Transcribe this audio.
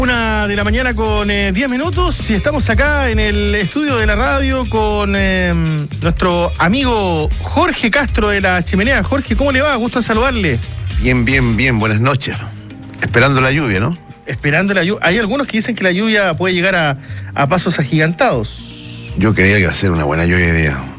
1:00 con 10 minutos y estamos acá en el estudio de la radio con nuestro amigo Jorge Castro de La Chimenea. Jorge, ¿cómo le va? Gusto en saludarle. Bien, buenas noches. Esperando la lluvia, ¿no? Esperando la lluvia. Hay algunos que dicen que la lluvia puede llegar a pasos agigantados. Yo creía que iba a ser una buena lluvia hoy día.